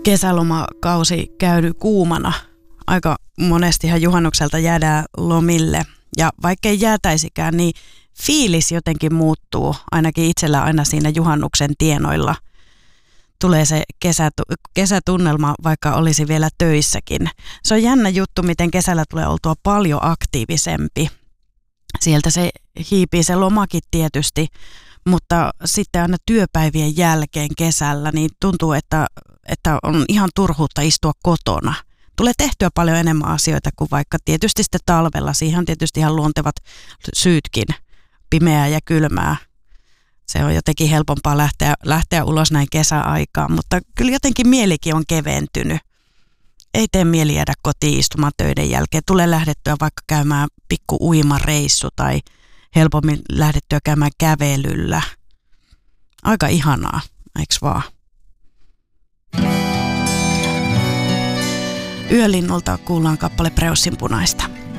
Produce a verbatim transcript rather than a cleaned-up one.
kesälomakausi käydy kuumana. Aika monestihan juhannukselta jäädään lomille. Ja vaikkei jäätäisikään, niin fiilis jotenkin muuttuu, ainakin itsellä aina siinä juhannuksen tienoilla. Tulee se kesätu- kesätunnelma, vaikka olisi vielä töissäkin. Se on jännä juttu, miten kesällä tulee oltua paljon aktiivisempi. Sieltä se hiipii se lomakin tietysti, mutta sitten aina työpäivien jälkeen kesällä niin tuntuu, että, että on ihan turhuutta istua kotona. Tulee tehtyä paljon enemmän asioita kuin vaikka tietysti sitten talvella. Siihen on tietysti ihan luontevat syytkin, pimeää ja kylmää. Se on jotenkin helpompaa lähteä, lähteä ulos näin kesäaikaan, mutta kyllä jotenkin mielikin on keventynyt. Ei tee mieli jäädä kotiin istumaan töiden jälkeen. Tulee lähdettyä vaikka käymään pikku uimareissu tai helpommin lähdettyä käymään kävelyllä. Aika ihanaa, eikö vaan? Yölinnulta kuullaan kappale Preussin punaista.